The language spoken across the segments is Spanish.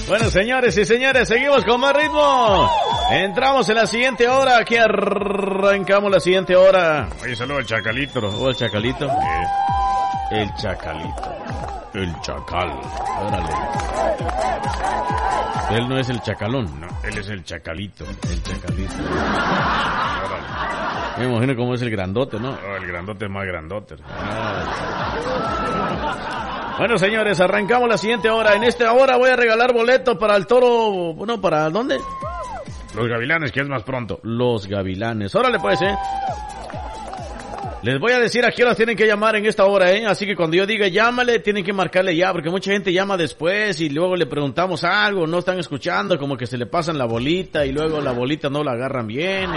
Bueno, señores y señores, seguimos con más ritmo. Entramos en la siguiente hora. Aquí arrancamos la siguiente hora. Oye, saludo al Chacalito. ¿O el Chacalito? El Chacalito. El Chacal. Órale. Él no es el Chacalón. No, él es el Chacalito. El Chacalito. Órale. Me imagino cómo es el grandote, ¿no? Oh, el grandote es más grandote. Bueno, señores, arrancamos la siguiente hora. En esta hora voy a regalar boleto para el toro. Bueno, ¿para dónde? Los Gavilanes, que es más pronto. Los Gavilanes. Órale, pues, Les voy a decir a qué horas tienen que llamar en esta hora, Así que cuando yo diga llámale, tienen que marcarle ya, porque mucha gente llama después y luego le preguntamos algo, no están escuchando, como que se le pasan la bolita y luego la bolita no la agarran bien.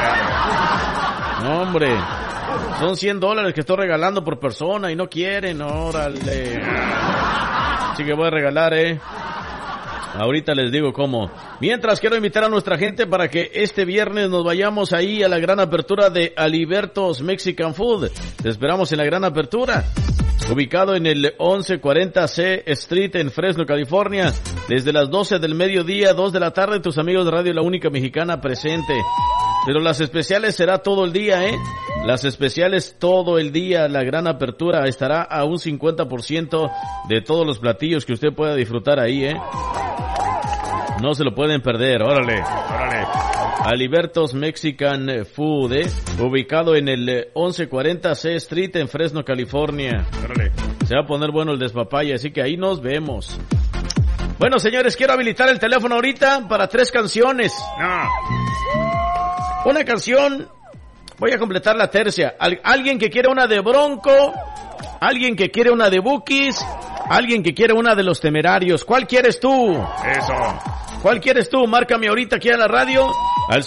No, hombre. Son $100 que estoy regalando por persona y no quieren, órale. Así que voy a regalar, Ahorita les digo cómo. Mientras quiero invitar a nuestra gente para que este viernes nos vayamos ahí a la gran apertura de Aliberto's Mexican Food. Te esperamos en la gran apertura. Ubicado en el 1140 C Street en Fresno, California. Desde las 12 del mediodía, 2 de la tarde, tus amigos de Radio La Única Mexicana presente. Pero las especiales será todo el día, Las especiales todo el día. La gran apertura estará a un 50% de todos los platillos que usted pueda disfrutar ahí, No se lo pueden perder, órale. Aliberto's Mexican Food, ubicado en el 1140 C Street en Fresno, California. Órale. Se va a poner bueno el despapalle, así que ahí nos vemos. Bueno, señores, quiero habilitar el teléfono ahorita para 3 canciones. No. Una canción, voy a completar la tercia. Alguien que quiere una de Bronco, alguien que quiere una de Bukis, alguien que quiere una de Los Temerarios. ¿Cuál quieres tú? Eso. ¿Cuál quieres tú? Márcame ahorita aquí a la radio al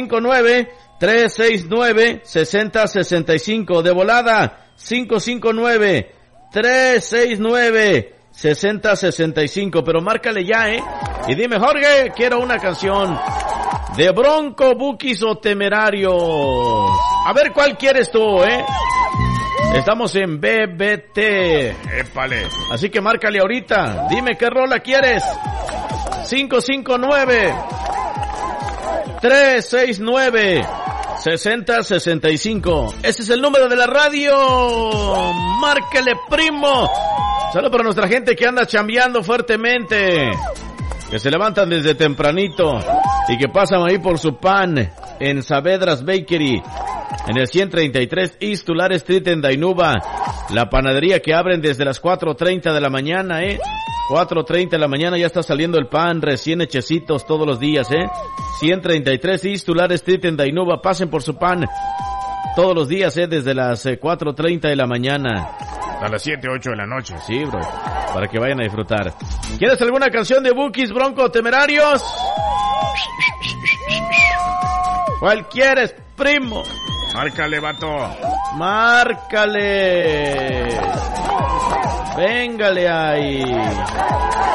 559-369-6065. De volada, 559-369-6065. Pero márcale ya, Y dime, Jorge, quiero una canción de Bronco, Bukis o Temerarios. A ver, ¿cuál quieres tú, Estamos en BBT. Épale. Así que márcale ahorita. Dime qué rola quieres. 559-369-6065. Ese es el número de la radio. Márcale, primo. Saludos para nuestra gente que anda chambeando fuertemente, que se levantan desde tempranito y que pasan ahí por su pan en Saavedra's Bakery, en el 133 East Tulare Street en Dainuba. La panadería que abren desde las 4:30 de la mañana, 4:30 de la mañana ya está saliendo el pan recién hechecitos todos los días, 133 East Tulare Street en Dainuba. Pasen por su pan todos los días, desde las 4:30 de la mañana. A las 7, 8 de la noche. Sí, bro, para que vayan a disfrutar. ¿Quieres alguna canción de Bukis, Bronco, Temerarios? ¿Cuál quieres, primo? Márcale, vato. Márcale. Véngale ahí.